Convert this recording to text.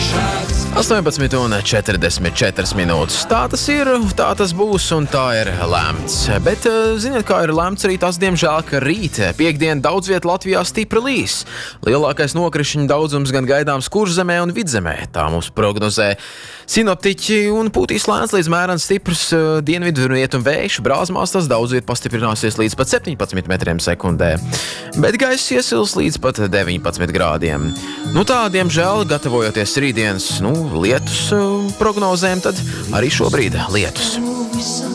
18:44 minūtes. Tā tas ir, tā tas būs un tā ir lēmts. Bet ziniet, kā ir lēmts arī tas, diemžēl, ka rīt, piektdien, daudz viet Latvijā stipri līs. Lielākais nokrišņu daudzums gan gaidāms Kurzemē un Vidzemē. Tā mums prognozē sinoptiķi un pūtīs lēns līdz mērens stiprs dienvidu rietumu vējš. Brāzmās tas daudz viet pastiprināsies līdz pat 17 metriem sekundē. Bet gaiss iesils līdz pat 19 grādiem. Nu tā, diemžēl, gatavojoties rītdienas, lietus prognozēm, tad arī šobrīd lietus.